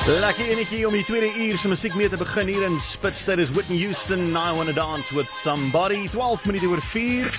Lekker enetjie om die tweede uur se musiek mee te begin hier in Spitstad is Whitney Houston, I Wanna Dance With Somebody, 12 minute oor 4.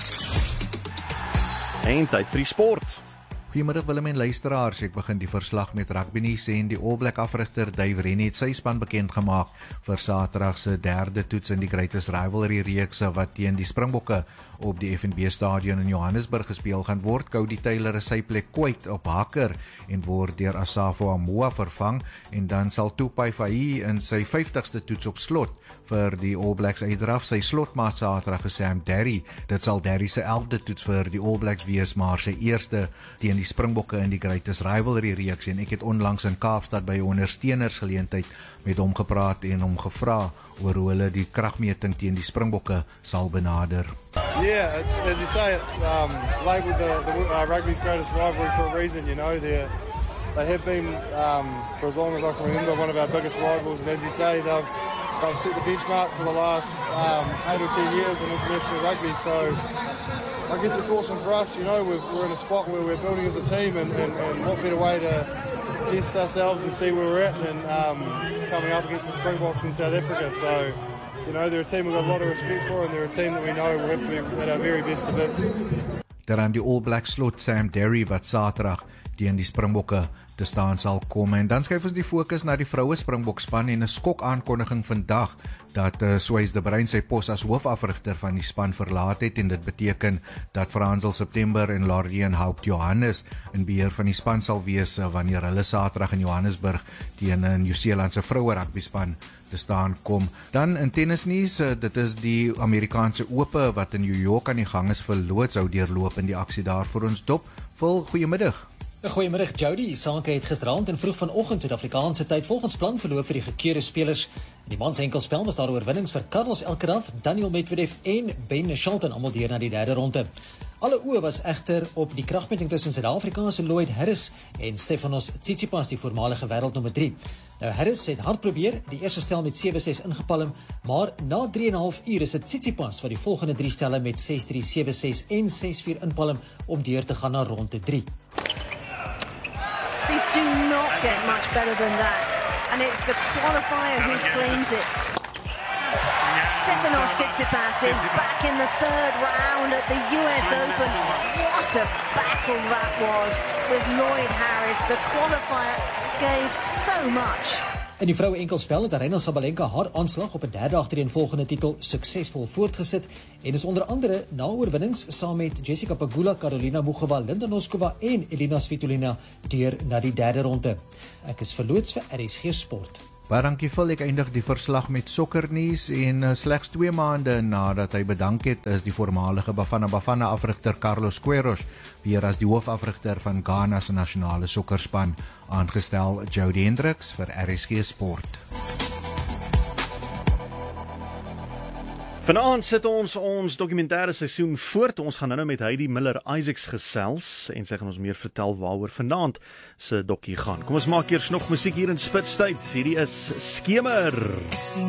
En tyd vir die sport. Goeiemiddag Willem en luisteraars, ek begin die verslag met rugby nuus en die All Black afrigter Dave Rennie het sy span bekend gemaak vir Saterdag se derde toets in die Greatest Rivalry reeks wat teen die Springbokke op die FNB stadion in Johannesburg gespeel gaan word. Cody Taylor is sy plek kwyt op haker en word deur Asafo Amoa vervang en dan sal Tupai Fai in sy 50ste toets op slot vir die All Blacks uitdraf. Sy slotmaat Saterdag is Sam Derry. Dit sal Derry se 11de toets vir die All Blacks wees, maar sy eerste teen die Springbokke in die Greatest Rivalry reeks en ek het onlangs in Kaapstad by 'n ondersteunersgeleentheid met hom gepraat en hom gevra oor hoe hulle die kragmeting teen die Springbokke sal benader. Yeah, it's, as you say, it's labelled the rugby's greatest rivalry for a reason. You know, they have been for as long as I can remember one of our biggest rivals, and as you say, they've set the benchmark for the last 8 or 10 years in international rugby. So I guess it's awesome for us. You know, we're in a spot where we're building as a team, and what better way to test ourselves and see where we're at than coming up against the Springboks in South Africa. So, you know, they're a team we've got a lot of respect for, and they're a team that we know will have to be at our very best to beat. Daaraan die All Black slot Sam Derry wat Saterdag teen die Springbokke te staan sal kom. En dan skuif ons die fokus na die vroue Springbokspan en 'n skok aankondiging vandag dat Swys de Bruin sy pos as hoofafrigter van die span verlaat het en dit beteken dat Fransel September en Lorien Haupt Johannes in beheer van die span sal wees wanneer hulle Saterdag in Johannesburg teen 'n Nieu-Seelandse vroue rugbyspan te staan kom. Dan in tennisnuus, dit is die Amerikaanse Ope wat in New York aan die gang is vir loods hou deurloop in die aksie daar vir ons dop. Vol goeiemiddag. Goeiemiddag Jody, die sake het gisterand en vroeg vanoggend Suid-Afrikaanse tyd volgens plan verloop vir die gekeerde spelers. In die mans enkelspel was daar oorwinnings vir Carlos Alcaraz, Daniel Medvedev en Ben Shelton almal deur na die derde ronde. Alle oë was egter op die kragmeting tussen Suid-Afrikaanse Lloyd Harris en Stefanos Tsitsipas, die voormalige wêreldnommer 3. Nou Harris het hard probeer, die eerste stel met 7-6 ingepalm, maar na 3,5 uur is dit Tsitsipas wat die volgende 3 stelle met 6-3, 7-6 en 6-4 inpalm om deur te gaan na ronde 3. They do not get much better than that, and it's the qualifier who claims it. Stefanos Tsitsipas is back in the third round at the US Open. What a battle that was with Lloyd Harris. The qualifier gave so much. In die vroue enkelspel het Aryna Sabalenka haar aanslag op 'n derde agtereenvolgende titel suksesvol voortgesit en is onder andere na oorwinnings saam met Jessica Pegula, Karolina Muchova, Linda Noskova en Elina Svitolina deur na die derde ronde. Ek is verloots vir RSG Sport. Baie dankie Phil, ek eindig die verslag met sokkernuus en slegs 2 maande nadat hy bedank het, is die voormalige Bafana Bafana afrigter Carlos Queiroz weer as die hoofafrigter van Ghana se nasionale sokkerspan aangestel. Jody Hendricks vir RSG Sport. Vanaand sit ons dokumentêre seisoen voort. Ons gaan nou met Heidi Miller-Isaacs gesels en sy gaan ons meer vertel waaroor vanaand se dokkie gaan. Kom ons maak eers nog musiek hier in Spitstad. Hierdie is Skemer.